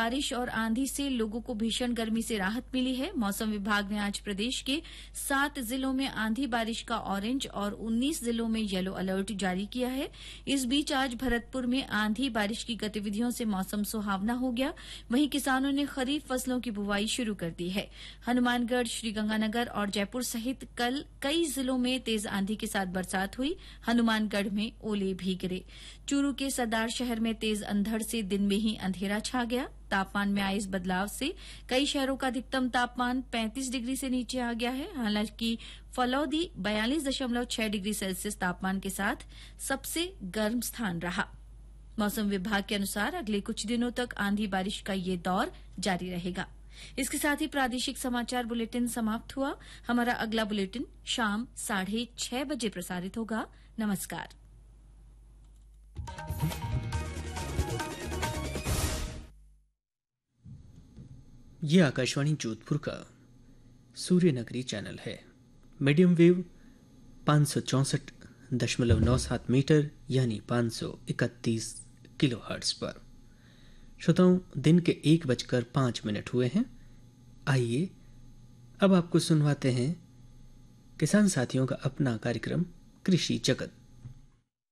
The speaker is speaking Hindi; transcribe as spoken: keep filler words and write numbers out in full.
बारिश और आंधी से लोगों को भीषण गर्मी से राहत मिली है। मौसम विभाग ने आज प्रदेश के सात जिलों में आंधी बारिश का ऑरेंज और उन्नीस जिलों में येलो अलर्ट जारी किया है। इस बीच आज भरतपुर में आंधी बारिश की गतिविधियों से मौसम सुहावना हो गया। वहीं किसानों ने खरीफ फसलों की बुवाई शुरू कर दी है। हनुमानगढ़, श्रीगंगानगर और जयपुर सहित कल कई जिलों में तेज आंधी के साथ बरसात हुई। हनुमानगढ़ में ओले भी गिरे। चूरू के सरदार शहर में तेज अंधड़ से दिन में ही अंधेरा छा गया। तापमान में आए इस बदलाव से कई शहरों का अधिकतम तापमान पैंतीस डिग्री से नीचे आ गया है। हालांकि फलौदी बयालीस दशमलव छह डिग्री सेल्सियस तापमान के साथ सबसे गर्म स्थान रहा। मौसम विभाग के अनुसार अगले कुछ दिनों तक आंधी बारिश का ये दौर जारी रहेगा। इसके साथ ही प्रादेशिक समाचार बुलेटिन समाप्त हुआ। हमारा अगला बुलेटिन शाम साढ़े छह बजे प्रसारित होगा। नमस्कार। ये आकाशवाणी जोधपुर का सूर्य नगरी चैनल है। मीडियम वेव पाँच सौ चौंसठ दशमलव नौ सात मीटर यानी पाँच सौ इकतीस किलो हर्ट्ज पर। श्रोताओं, दिन के एक बजकर पाँच मिनट हुए हैं। आइए अब आपको सुनवाते हैं किसान साथियों का अपना कार्यक्रम कृषि जगत।